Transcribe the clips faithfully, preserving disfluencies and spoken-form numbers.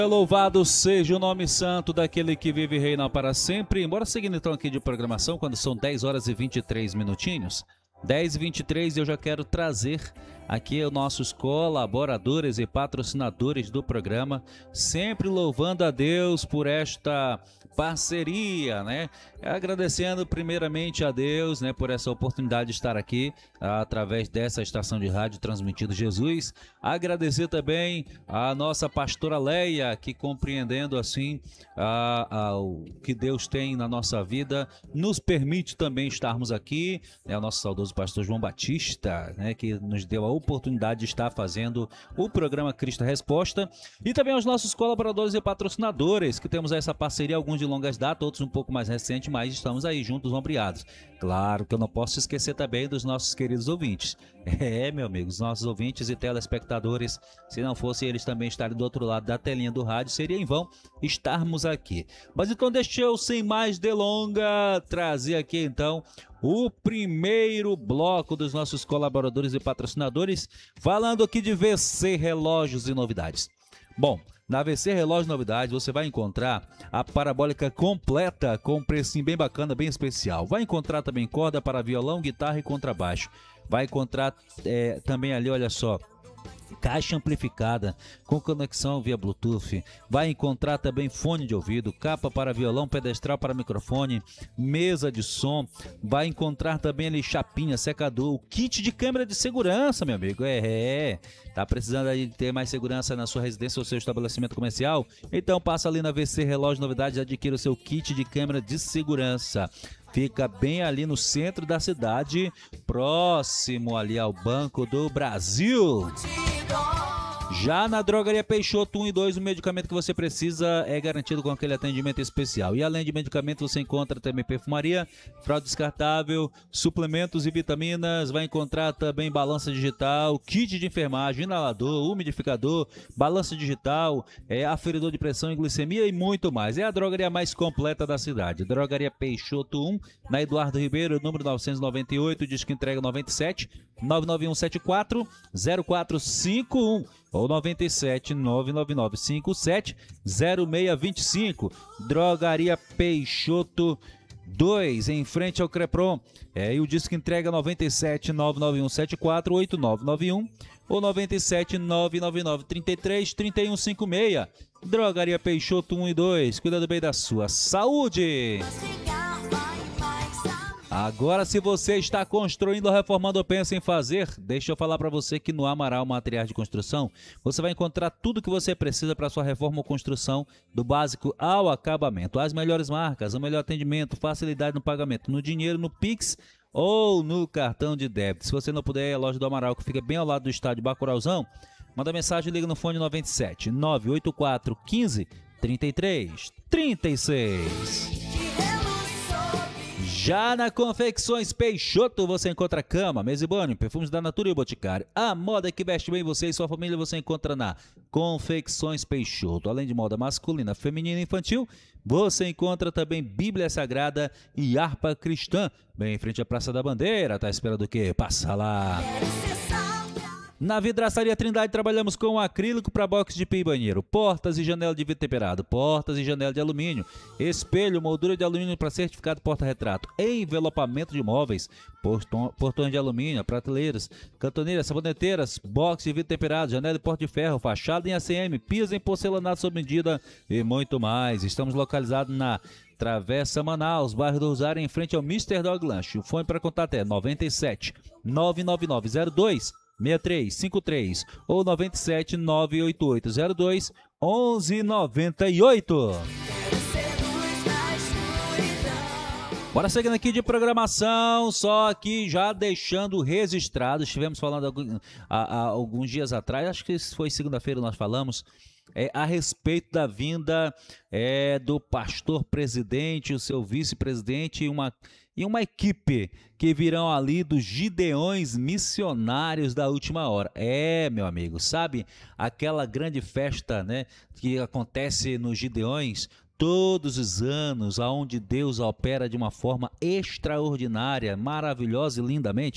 Louvado seja o nome santo daquele que vive e reina para sempre. Bora seguindo então aqui de programação, quando são dez horas e vinte e três minutinhos. dez e vinte e três, eu já quero trazer aqui os nossos colaboradores e patrocinadores do programa, sempre louvando a Deus por esta parceria, né? Agradecendo primeiramente a Deus, né, por essa oportunidade de estar aqui através dessa estação de rádio transmitindo Jesus. Agradecer também a nossa pastora Leia, que compreendendo assim a, a, o que Deus tem na nossa vida, nos permite também estarmos aqui, né? O nosso saudoso pastor João Batista, né, que nos deu a oportunidade de estar fazendo o programa Cristo Resposta, e também aos nossos colaboradores e patrocinadores, que temos essa parceria, alguns de longas datas, outros um pouco mais recentes, mas estamos aí juntos, ombreados. Claro que eu não posso esquecer também dos nossos queridos ouvintes. É, meu amigo, os nossos ouvintes e telespectadores, se não fosse eles também estarem do outro lado da telinha do rádio, seria em vão estarmos aqui. Mas então deixa eu, sem mais delonga, trazer aqui então o primeiro bloco dos nossos colaboradores e patrocinadores, falando aqui de V C Relógios e Novidades. Bom, na V C Relógios e Novidades você vai encontrar a parabólica completa com um precinho bem bacana, bem especial. Vai encontrar também corda para violão, guitarra e contrabaixo. Vai encontrar é, também ali, olha só, caixa amplificada com conexão via Bluetooth. Vai encontrar também fone de ouvido, capa para violão, pedestral para microfone, mesa de som. Vai encontrar também ali chapinha, secador, o kit de câmera de segurança, meu amigo. É, é. Tá precisando aí de ter mais segurança na sua residência ou seu estabelecimento comercial? Então passa ali na V C Relógios e Novidades e adquira o seu kit de câmera de segurança. Fica bem ali no centro da cidade, próximo ali ao Banco do Brasil. Já na Drogaria Peixoto um e dois, o medicamento que você precisa é garantido com aquele atendimento especial. E além de medicamento, você encontra também perfumaria, fralda descartável, suplementos e vitaminas. Vai encontrar também balança digital, kit de enfermagem, inalador, umidificador, balança digital, é, aferidor de pressão e glicemia e muito mais. É a drogaria mais completa da cidade. Drogaria Peixoto um, na Eduardo Ribeiro, número novecentos e noventa e oito, diz que entrega noventa e sete, nove nove um sete quatro, zero quatro cinco um. Ou noventa e sete, nove nove nove cinco sete, zero seis dois cinco. Drogaria Peixoto dois, em frente ao Crepron. É, e o disco entrega noventa e sete, nove nove um sete quatro, oito nove nove um ou noventa e sete, nove nove nove três três, três um cinco seis. Drogaria Peixoto um e dois, cuidando bem da sua saúde. Agora, se você está construindo ou reformando ou pensa em fazer, deixa eu falar para você que no Amaral Materiais de Construção você vai encontrar tudo o que você precisa para sua reforma ou construção, do básico ao acabamento. As melhores marcas, o melhor atendimento, facilidade no pagamento, no dinheiro, no Pix ou no cartão de débito. Se você não puder, é a loja do Amaral, que fica bem ao lado do estádio Bacurauzão. Manda mensagem e liga no fone noventa e sete, nove oito quatro, quinze, trinta e três, trinta e seis. Já na Confecções Peixoto você encontra cama, mesa e banho, perfumes da Natura e o Boticário. A moda que veste bem você e sua família você encontra na Confecções Peixoto. Além de moda masculina, feminina e infantil, você encontra também Bíblia Sagrada e harpa cristã. Bem em frente à Praça da Bandeira. Tá esperando o quê? Passa lá! Na Vidraçaria Trindade trabalhamos com acrílico para box de pia e banheiro, portas e janela de vidro temperado, portas e janela de alumínio, espelho, moldura de alumínio para certificado porta-retrato, envelopamento de móveis, portão, portões de alumínio, prateleiras, cantoneiras, saboneteiras, box de vidro temperado, janela de porta de ferro, fachada em A C M, pias em porcelanato sob medida e muito mais. Estamos localizados na Travessa Manaus, bairro do Rosário, em frente ao mister Dog Lanche. O fone para contato é noventa e sete, nove nove nove zero dois, seis três cinco três ou noventa e sete, nove oito oito zero dois, onze noventa e oito. Bora seguindo aqui de programação, só aqui já deixando registrado, estivemos falando algum, há, há alguns dias atrás, acho que foi segunda-feira nós falamos, é, a respeito da vinda é, do pastor presidente, o seu vice-presidente e uma, e uma equipe que virão ali dos Gideões Missionários da Última Hora. É, meu amigo, sabe aquela grande festa, né, que acontece nos Gideões todos os anos, aonde Deus opera de uma forma extraordinária, maravilhosa e lindamente?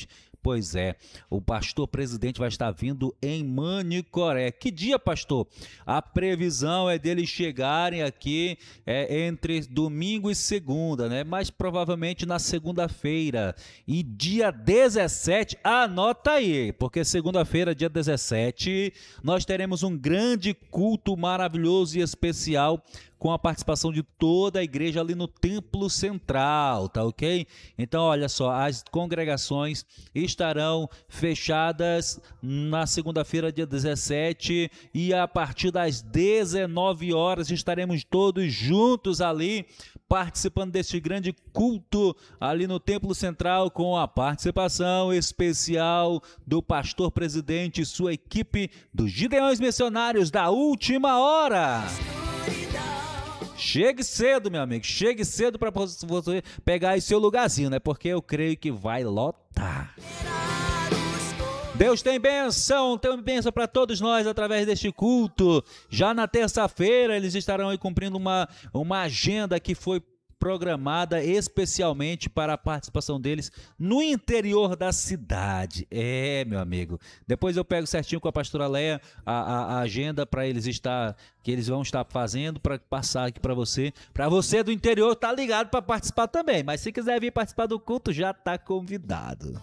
Pois é, o pastor presidente vai estar vindo em Manicoré. Que dia, pastor? A previsão é deles chegarem aqui é, entre domingo e segunda, né? Mas provavelmente na segunda-feira. E dia dezessete, anota aí, porque segunda-feira, dia dezessete, nós teremos um grande culto maravilhoso e especial com a participação de toda a igreja ali no Templo Central, tá ok? Então, olha só, as congregações estarão fechadas na segunda-feira, dia dezessete, e a partir das dezenove horas estaremos todos juntos ali, participando deste grande culto ali no Templo Central, com a participação especial do pastor presidente e sua equipe dos Gideões Missionários da Última Hora. Chegue cedo, meu amigo, chegue cedo para você pegar aí seu lugarzinho, né? Porque eu creio que vai lotar. Deus tem bênção, tem bênção para todos nós através deste culto. Já na terça-feira eles estarão aí cumprindo uma, uma agenda que foi programada especialmente para a participação deles no interior da cidade. É, meu amigo. Depois eu pego certinho com a pastora Leia a, a, a agenda para eles estar, que eles vão estar fazendo, para passar aqui para você. Para você do interior tá ligado para participar também, mas se quiser vir participar do culto, já tá convidado.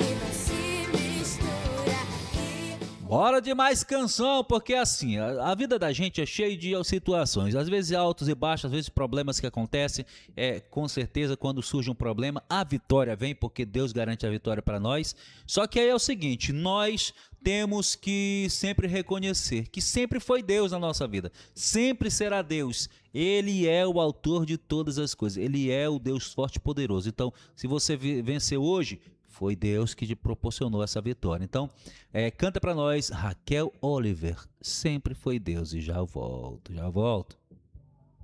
Bora de mais canção, porque assim, a, a vida da gente é cheia de situações, às vezes altos e baixos, às vezes problemas que acontecem, é, com certeza quando surge um problema, a vitória vem, porque Deus garante a vitória para nós, só que aí é o seguinte, nós temos que sempre reconhecer que sempre foi Deus na nossa vida, sempre será Deus, Ele é o autor de todas as coisas, Ele é o Deus forte e poderoso, então se você venceu hoje, foi Deus que te proporcionou essa vitória. Então, é, canta para nós, Raquel Oliver. Sempre foi Deus. E já volto, já volto.